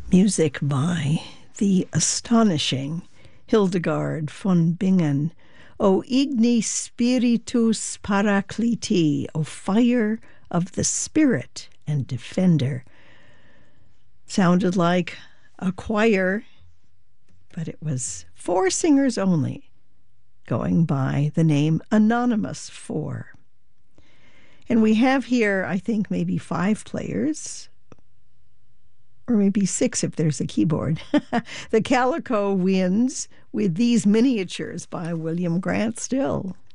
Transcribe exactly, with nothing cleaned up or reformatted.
Music by the astonishing Hildegard von Bingen. O igni spiritus paracliti, O fire of the spirit and defender. Sounded like a choir, but it was four singers only, going by the name Anonymous Four. And we have here, I think, maybe five players, or maybe six if there's a keyboard. The Calico Winds with These Miniatures by William Grant Still.